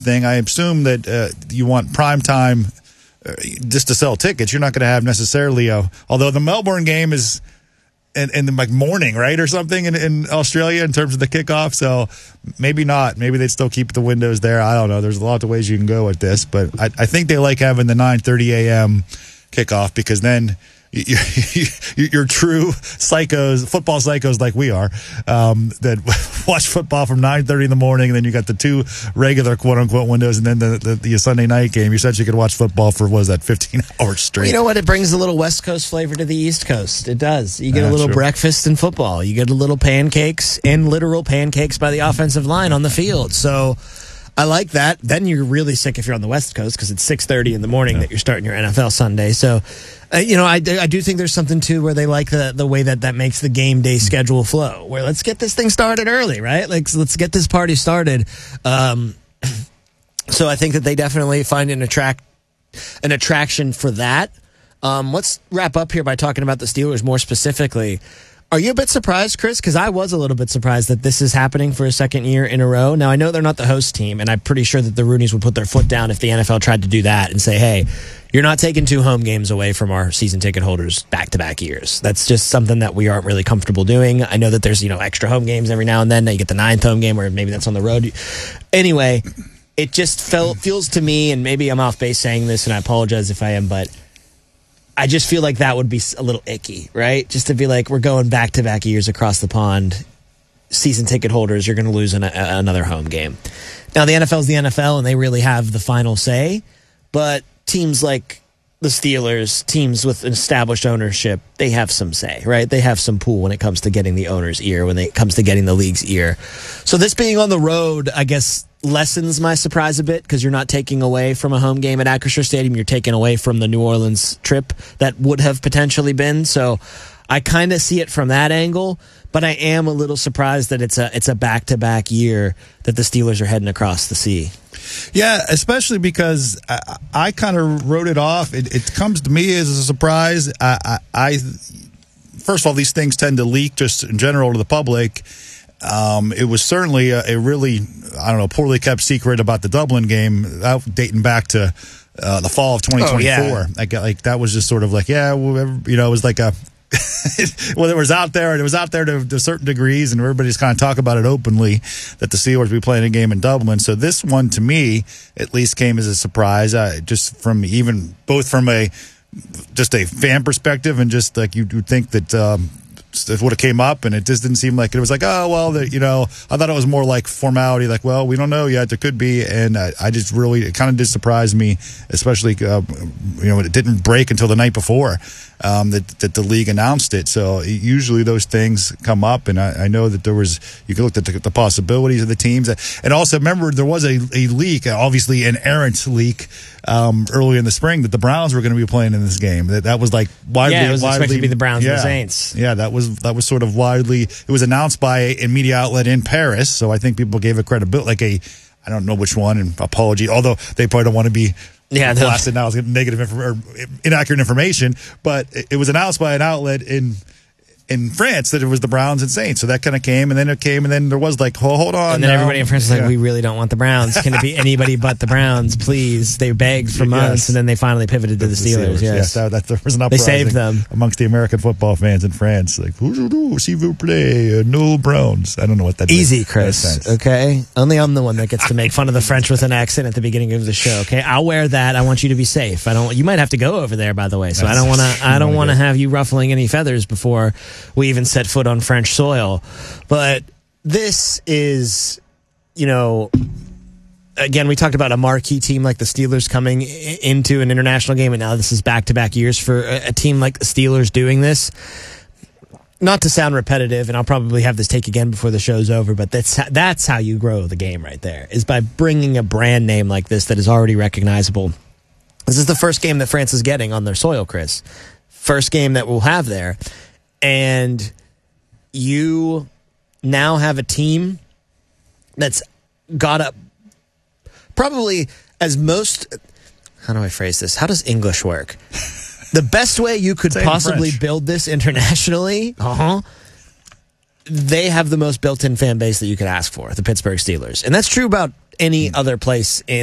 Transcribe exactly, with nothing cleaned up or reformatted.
thing, I assume that uh, you want prime time uh, just to sell tickets. You're not going to have necessarily a, although the Melbourne game is in, in the like morning, right, or something in, in Australia in terms of the kickoff. So maybe not. Maybe they'd still keep the windows there. I don't know. There's a lot of ways you can go with this, but I, I think they like having the nine thirty a.m. kickoff because then you, you, you're true psychos, football psychos like we are, um, that watch football from nine thirty in the morning, and then you got the two regular quote-unquote windows, and then the, the, the Sunday night game. You said you could watch football for, what is that, fifteen hours straight? Well, you know what? It brings a little West Coast flavor to the East Coast. It does. You get Yeah, a little true. breakfast in football. You get a little pancakes and literal pancakes by the offensive line on the field. So I like that. Then you're really sick if you're on the West Coast because it's six thirty in the morning Yeah. that you're starting your N F L Sunday. So, uh, you know, I, do- I do think there's something, too, where they like the, the way that that makes the game day schedule flow, where let's get this thing started early, right? Like, let's get this party started. Um, so I think that they definitely find an attract an attraction for that. Um, let's wrap up here by talking about the Steelers more specifically. Are you a bit surprised, Chris? Because I was a little bit surprised that this is happening for a second year in a row. Now, I know they're not the host team, and I'm pretty sure that the Roonies would put their foot down if the N F L tried to do that and say, hey, you're not taking two home games away from our season ticket holders back-to-back years. That's just something that we aren't really comfortable doing. I know that there's, you know, extra home games every now and then. Now you get the ninth home game, or maybe that's on the road. Anyway, it just felt, feels to me, and maybe I'm off base saying this, and I apologize if I am, but I just feel like that would be a little icky, right? Just to be like, we're going back-to-back years across the pond. Season ticket holders, you're going to lose an, a, another home game. Now, the N F L is the N F L, and they really have the final say. But teams like the Steelers, teams with established ownership, they have some say, right? They have some pull when it comes to getting the owner's ear, when it comes to getting the league's ear. So this being on the road, I guess, lessens my surprise a bit because you're not taking away from a home game at Acrisure Stadium. You're taking away from the New Orleans trip that would have potentially been. So I kind of see it from that angle, but I am a little surprised that it's a it's a back-to-back year that the Steelers are heading across the sea. Yeah, especially because I, I kind of wrote it off. It, it comes to me as a surprise. I, I, I first of all, these things tend to leak just in general to the public. Um, it was certainly a, a really, I don't know, poorly kept secret about the Dublin game, that, dating back to uh, the fall of twenty twenty-four. Oh, yeah. Like, like that was just sort of like, yeah, well, you know, it was like a. well, it was out there, and it was out there to, to certain degrees, and everybody's kind of talk about it openly that the Steelers would be playing a game in Dublin. So this one, to me, at least came as a surprise, uh, just from even both from a just a fan perspective and just like you would think that um, it would have came up, and it just didn't seem like it was like, oh, well, the, you know, I thought it was more like formality, like, well, we don't know yet, there could be, and I, I just really, it kind of did surprise me, especially, uh, you know, it didn't break until the night before um, that, that the league announced it, so usually those things come up, and I, I know that there was, you could look at the, the possibilities of the teams, and also remember there was a, a leak, obviously an errant leak, um, early in the spring that the Browns were going to be playing in this game. That that was like widely. Yeah, it was widely, expected to be the Browns yeah, and the Saints. Yeah, that was that was sort of widely. It was announced by a, a media outlet in Paris, so I think people gave it credibility. Like a, I don't know which one. And apology, although they probably don't want to be. Yeah, blasted now as negative inf- or inaccurate information, but it, it was announced by an outlet in. in France that it was the Browns and Saints. So that kind of came, and then it came, and then there was like, oh, hold on. And then now. everybody in France was like, Yeah. we really don't want the Browns. Can it be anybody but the Browns, please? They begged for months, Yes. and then they finally pivoted to the Steelers. Yes. that, that, there was an They uprising saved them. amongst the American football fans in France. Like, s'il vous plaît, no Browns. I don't know what that Easy, makes Chris. sense. Okay? Only I'm the one that gets to make fun of the French with an accent at the beginning of the show. Okay? I'll wear that. I want you to be safe. I don't. You might have to go over there, by the way. So I don't want to. I don't want to have you ruffling any feathers before we even set foot on French soil. But this is, you know, again, we talked about a marquee team like the Steelers coming i- into an international game, and now this is back-to-back years for a, a team like the Steelers doing this. Not to sound repetitive, and I'll probably have this take again before the show's over, but that's that's how you grow the game right there, is by bringing a brand name like this that is already recognizable. This is the first game that France is getting on their soil, Chris. First game that we'll have there. And you now have a team that's got up probably as most, how do I phrase this? How does English work? The best way you could Say it in possibly French. build this internationally, uh-huh, they have the most built-in fan base that you could ask for, the Pittsburgh Steelers. And that's true about any other place in